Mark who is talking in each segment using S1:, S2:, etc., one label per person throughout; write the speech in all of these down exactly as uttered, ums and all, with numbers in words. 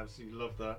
S1: absolutely love that.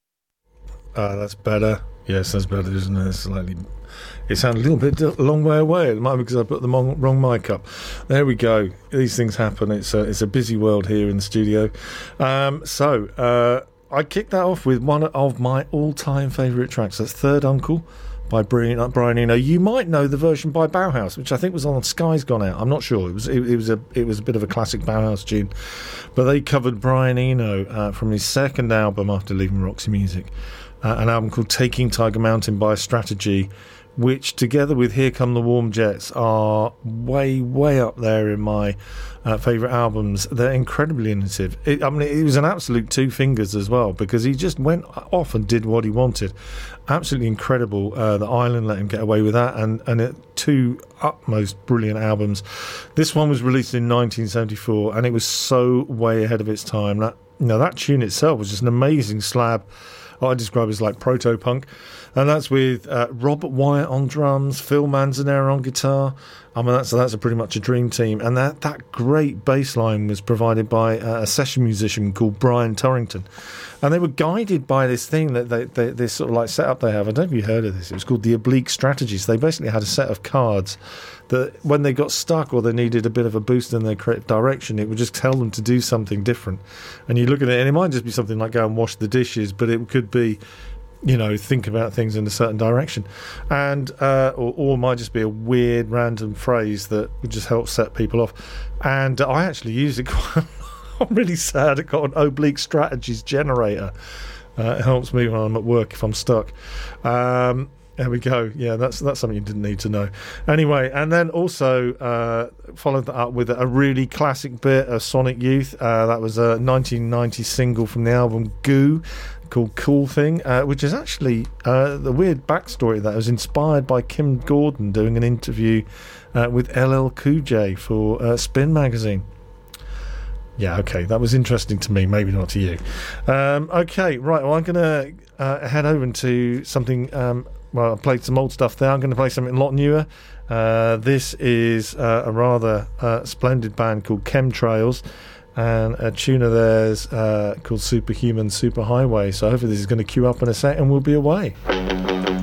S1: Ah, that's better. Yes, that's better, isn't it? It's slightly. It sounded a little bit a long way away. It might be because I put the wrong, wrong mic up. There we go. These things happen. It's a, it's a busy world here in the studio. Um, so uh, I kicked that off with one of my all-time favourite tracks. That's Third Uncle by Brian, Brian Eno. You might know the version by Bauhaus, which I think was on Sky's Gone Out. I'm not sure. It was it, it was a it was a bit of a classic Bauhaus tune, but they covered Brian Eno uh, from his second album after leaving Roxy Music, uh, an album called Taking Tiger Mountain by Strategy, which together with Here Come the Warm Jets are way, way up there in my uh, favourite albums. They're incredibly innovative. It, I mean, it was an absolute two fingers as well, because he just went off and did what he wanted. Absolutely incredible. Uh, the Island let him get away with that, and, and it, two utmost brilliant albums. This one was released in nineteen seventy-four, and it was so way ahead of its time. That, you know, that tune itself was just an amazing slab. I describe it as like proto-punk, and that's with uh, Robert Wyatt on drums, Phil Manzanera on guitar. I mean, that's that's a pretty much a dream team, and that, that great bass line was provided by uh, a session musician called Brian Torrington, and they were guided by this thing that they, they this sort of like setup they have. I don't know if you heard of this. It was called the Oblique Strategies. They basically had a set of cards that when they got stuck or they needed a bit of a boost in their creative direction, it would just tell them to do something different. And you look at it, and it might just be something like go and wash the dishes, but it could be, you know, think about things in a certain direction. And uh, or, or it might just be a weird random phrase that would just help set people off. And uh, I actually use it quite I'm really sad. It got an Oblique Strategies generator. Uh, it helps me when I'm at work if I'm stuck. Um, there we go. Yeah, that's that's something you didn't need to know. Anyway, and then also uh, followed that up with a really classic bit of Sonic Youth. Uh, that was a nineteen ninety single from the album Goo called Cool Thing, uh, which is actually uh, the weird backstory that was inspired by Kim Gordon doing an interview uh, with L L Cool J for uh, Spin magazine. Yeah, okay, that was interesting to me, maybe not to you. Um, okay, right, well, I'm going to uh, head over into something, um, well, I played some old stuff there. I'm going to play something a lot newer. Uh, this is uh, a rather uh, splendid band called Chemtrails, and a tune of theirs uh, called Superhuman Superhighway. So hopefully this is going to queue up in a sec and we'll be away.